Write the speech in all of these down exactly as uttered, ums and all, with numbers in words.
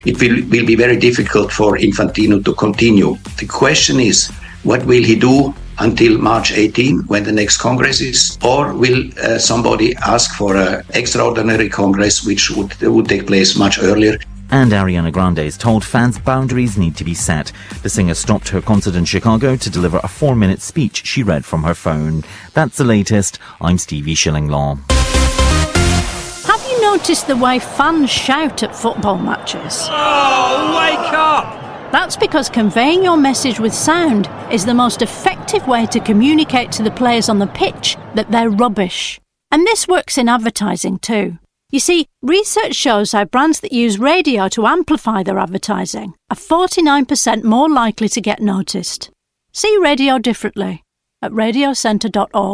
it will, will be very difficult for Infantino to continue. The question is, what will he do until March eighteenth, when the next Congress is? Or will uh, somebody ask for an extraordinary Congress, which would, would take place much earlier? And Ariana Grande is told fans' boundaries need to be set. The singer stopped her concert in Chicago to deliver a four-minute speech she read from her phone. That's the latest. I'm Stevie Shillinglaw. Have you noticed the way fans shout at football matches? Oh, wake up! That's because conveying your message with sound is the most effective way to communicate to the players on the pitch that they're rubbish. And this works in advertising too. You see, research shows how brands that use radio to amplify their advertising are forty-nine percent more likely to get noticed. See radio differently at radio centre dot org.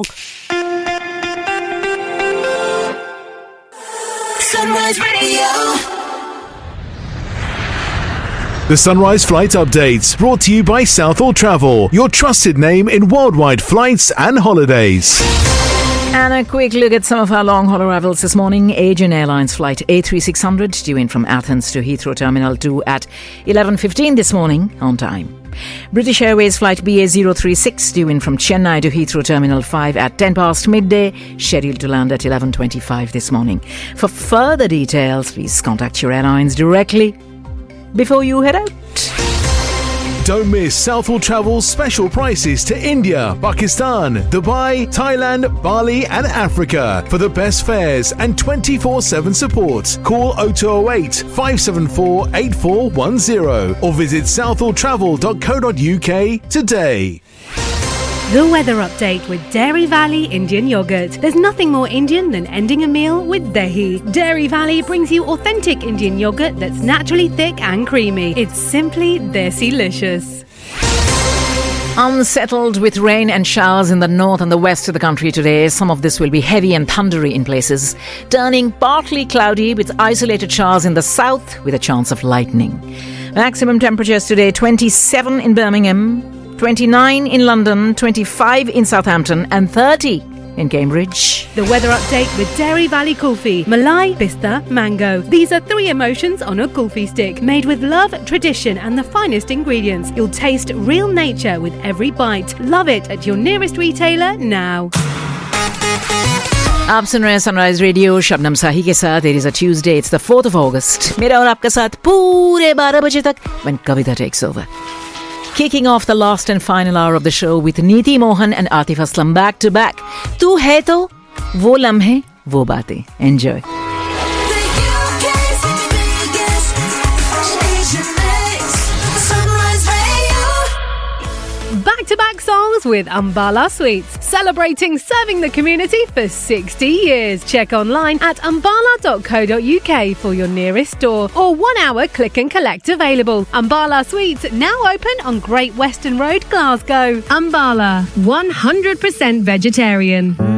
Sunrise Radio. The Sunrise Flight Updates, brought to you by Southall Travel, your trusted name in worldwide flights and holidays. And a quick look at some of our long-haul arrivals this morning. Aegean Airlines flight A three six hundred due in from Athens to Heathrow Terminal two at eleven fifteen this morning on time. British Airways flight B A zero three six due in from Chennai to Heathrow Terminal five at ten past midday, scheduled to land at eleven twenty-five this morning. For further details, please contact your airlines directly before you head out. Don't miss Southall Travel's special prices to India, Pakistan, Dubai, Thailand, Bali and Africa. For the best fares and twenty-four seven support, call oh two oh eight, five seven four, eight four one oh or visit southall travel dot co dot uk today. The weather update with Dairy Valley Indian Yogurt. There's nothing more Indian than ending a meal with dahi. Dairy Valley brings you authentic Indian yogurt that's naturally thick and creamy. It's simply desi-licious. Unsettled with rain and showers in the north and the west of the country today. Some of this will be heavy and thundery in places, turning partly cloudy with isolated showers in the south with a chance of lightning. Maximum temperatures today, twenty-seven in Birmingham, twenty-nine in London, twenty-five in Southampton and thirty in Cambridge. The weather update with Dairy Valley Kulfi. Malai, Pista, Mango. These are three emotions on a kulfi stick, made with love, tradition and the finest ingredients. You'll taste real nature with every bite. Love it at your nearest retailer now. आप सुन रहे हैं sunrise radio Shabnam साही के साथ. It is a Tuesday. It's the fourth of August. मेरा और आपका साथ पूरे बारह बजे तक when Kavita takes over. Kicking off the last and final hour of the show with Neeti Mohan and Atif Aslam back to back. Tu hai to, wo lamhe, wo baatein. Enjoy. Back-to-back songs with Ambala Sweets, celebrating serving the community for sixty years. Check online at ambala dot co dot uk for your nearest store or one-hour click and collect available. Ambala Sweets now open on Great Western Road, Glasgow. Ambala, one hundred percent vegetarian.